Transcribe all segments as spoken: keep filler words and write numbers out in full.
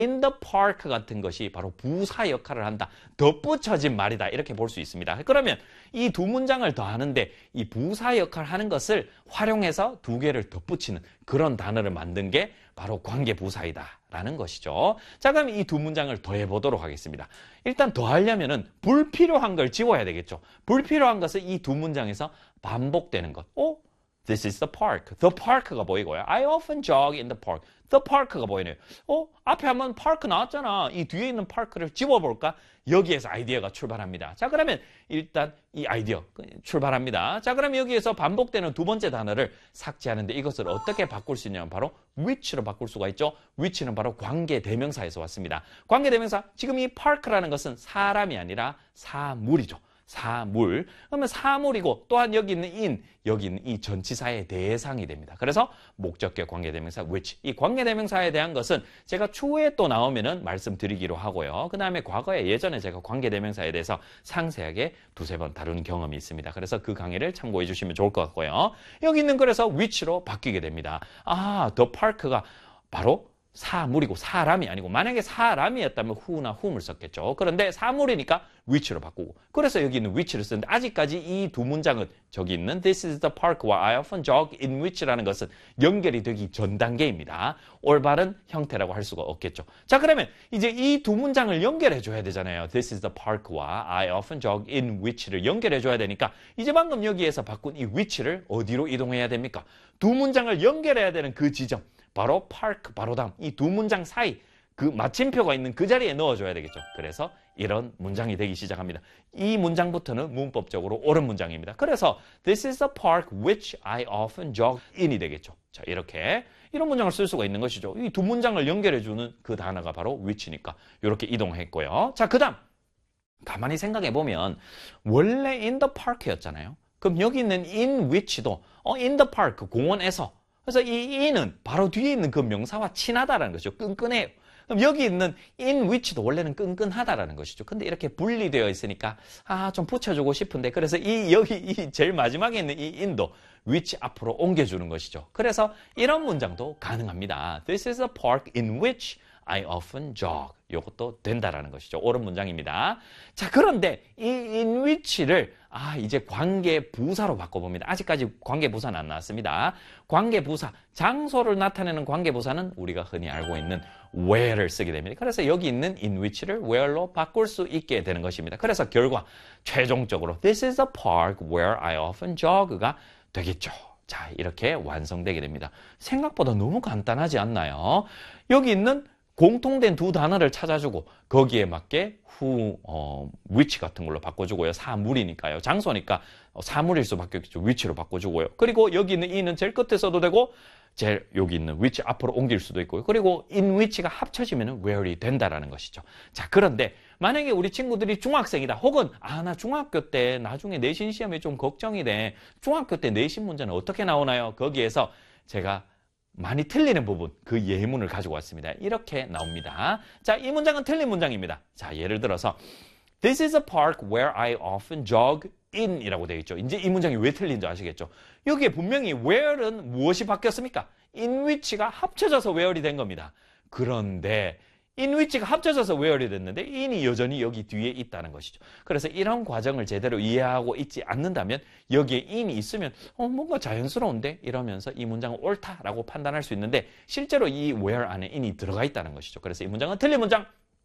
in the park 같은 것이 바로 부사 역할을 한다. 덧붙여진 말이다. 이렇게 볼 수 있습니다. 그러면 이 두 문장을 더하는데 이 부사 역할을 하는 것을 활용해서 두 개를 덧붙이는 그런 단어를 만든 게 바로 관계부사이다 라는 것이죠. 자, 그럼 이 두 문장을 더해 보도록 하겠습니다. 일단 더하려면은 불필요한 걸 지워야 되겠죠. 불필요한 것은 이 두 문장에서 반복되는 것. 어? This is the park. The park가 보이고요. I often jog in the park. The park가 보이네요. 어? 앞에 한번 park 나왔잖아. 이 뒤에 있는 park를 지워볼까? 여기에서 아이디어가 출발합니다. 자, 그러면 일단 이 아이디어 출발합니다. 자, 그러면 여기에서 반복되는 두 번째 단어를 삭제하는데 이것을 어떻게 바꿀 수 있냐면 바로 which로 바꿀 수가 있죠. which는 바로 관계대명사에서 왔습니다. 관계대명사, 지금 이 park라는 것은 사람이 아니라 사물이죠. 사물. 그러면 사물이고 또한 여기 있는 in, 여기 있는 이 전치사의 대상이 됩니다. 그래서 목적격 관계대명사 which. 이 관계대명사에 대한 것은 제가 추후에 또 나오면은 말씀드리기로 하고요. 그 다음에 과거에 예전에 제가 관계대명사에 대해서 상세하게 두세 번 다룬 경험이 있습니다. 그래서 그 강의를 참고해 주시면 좋을 것 같고요. 여기 있는 그래서 which로 바뀌게 됩니다. 아, the park가 바로 사물이고 사람이 아니고 만약에 사람이었다면 who나 whom을 썼겠죠. 그런데 사물이니까 which로 바꾸고 그래서 여기 있는 which를 쓰는데 아직까지 이 두 문장은 저기 있는 This is the park와 I often jog in which라는 것은 연결이 되기 전 단계입니다. 올바른 형태라고 할 수가 없겠죠. 자, 그러면 이제 이 두 문장을 연결해 줘야 되잖아요. This is the park와 I often jog in which를 연결해 줘야 되니까 이제 방금 여기에서 바꾼 이 which를 어디로 이동해야 됩니까? 두 문장을 연결해야 되는 그 지점 바로 park 바로 다음 이 두 문장 사이 그 마침표가 있는 그 자리에 넣어줘야 되겠죠. 그래서 이런 문장이 되기 시작합니다. 이 문장부터는 문법적으로 옳은 문장입니다. 그래서 This is the park which I often jog in이 되겠죠. 자, 이렇게 이런 문장을 쓸 수가 있는 것이죠. 이 두 문장을 연결해주는 그 단어가 바로 which니까 이렇게 이동했고요. 자, 그 다음 가만히 생각해보면 원래 in the park였잖아요. 그럼 여기 있는 in which도 어, in the park, 공원에서 그래서 이 in은 바로 뒤에 있는 그 명사와 친하다라는 것이죠. 끈끈해요. 그럼 여기 있는 in which도 원래는 끈끈하다라는 것이죠. 근데 이렇게 분리되어 있으니까 아, 좀 붙여주고 싶은데 그래서 이 여기 이 제일 마지막에 있는 이 in도 which 앞으로 옮겨주는 것이죠. 그래서 이런 문장도 가능합니다. This is a park in which I often jog. 이것도 된다라는 것이죠. 옳은 문장입니다. 자, 그런데 이 in which를 아, 이제 관계부사로 바꿔봅니다. 아직까지 관계부사는 안 나왔습니다. 관계부사, 장소를 나타내는 관계부사는 우리가 흔히 알고 있는 where를 쓰게 됩니다. 그래서 여기 있는 in which를 where로 바꿀 수 있게 되는 것입니다. 그래서 결과 최종적으로 This is a park where I often jog가 되겠죠. 자, 이렇게 완성되게 됩니다. 생각보다 너무 간단하지 않나요? 여기 있는 공통된 두 단어를 찾아주고 거기에 맞게 who, 어, which 같은 걸로 바꿔주고요. 사물이니까요. 장소니까 사물일 수밖에 없겠죠. which로 바꿔주고요. 그리고 여기 있는 in은 제일 끝에 써도 되고 제일 여기 있는 which 앞으로 옮길 수도 있고요. 그리고 in which가 합쳐지면 where이 된다라는 것이죠. 자, 그런데 만약에 우리 친구들이 중학생이다. 혹은 아, 나 중학교 때 나중에 내신 시험에 좀 걱정이 돼. 중학교 때 내신 문제는 어떻게 나오나요? 거기에서 제가 많이 틀리는 부분, 그 예문을 가지고 왔습니다. 이렇게 나옵니다. 자, 이 문장은 틀린 문장입니다. 자, 예를 들어서 This is a park where I often jog in 이라고 되어 있죠. 이제 이 문장이 왜 틀린지 아시겠죠? 여기에 분명히 where는 무엇이 바뀌었습니까? in which가 합쳐져서 where이 된 겁니다. 그런데 in which가 합쳐져서 where이 됐는데 in이 여전히 여기 뒤에 있다는 것이죠. 그래서 이런 과정을 제대로 이해하고 있지 않는다면 여기에 in이 있으면 어, 뭔가 자연스러운데 이러면서 이 문장은 옳다라고 판단할 수 있는데 실제로 이 where 안에 in이 들어가 있다는 것이죠. 그래서 이 문장은 틀린 문장.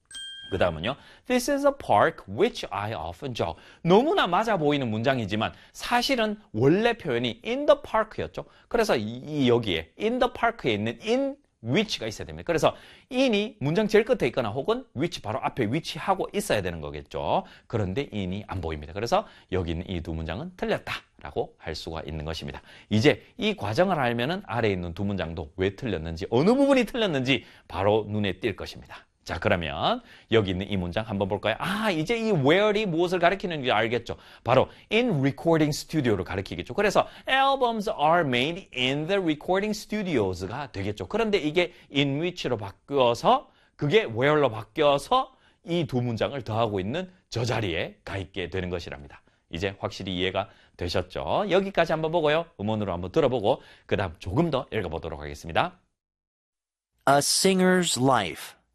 그 다음은요. This is a park which I often jog. 너무나 맞아 보이는 문장이지만 사실은 원래 표현이 in the park였죠. 그래서 이 여기에 in the park에 있는 in which가 있어야 됩니다. 그래서 in이 문장 제일 끝에 있거나 혹은 which 바로 앞에 위치하고 있어야 되는 거겠죠. 그런데 in이 안 보입니다. 그래서 여기 있는 이 두 문장은 틀렸다라고 할 수가 있는 것입니다. 이제 이 과정을 알면은 아래에 있는 두 문장도 왜 틀렸는지 어느 부분이 틀렸는지 바로 눈에 띌 것입니다. 자, 그러면 여기 있는 이 문장 한번 볼까요? 아, 이제 이 where이 무엇을 가리키는지 알겠죠? 바로 in recording studio를 가리키겠죠. 그래서 albums are made in the recording studios가 되겠죠. 그런데 이게 in which로 바뀌어서 그게 where로 바뀌어서 이 두 문장을 더하고 있는 저 자리에 가 있게 되는 것이랍니다. 이제 확실히 이해가 되셨죠? 여기까지 한번 보고요. 음원으로 한번 들어보고 그 다음 조금 더 읽어보도록 하겠습니다. A singer's life.